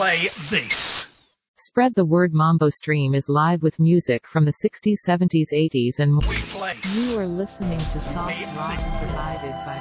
play this. Spread the word. Mambo Stream is live with music from the 60s, 70s, 80s and more. We play. You are listening to soft rock provided by